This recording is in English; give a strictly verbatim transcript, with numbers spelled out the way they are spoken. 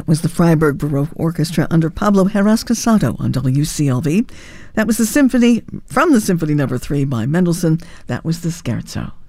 That was the Freiburg Baroque Orchestra under Pablo Heras Casado on W C L V. That was the symphony from the Symphony Number Three by Mendelssohn. That was the Scherzo.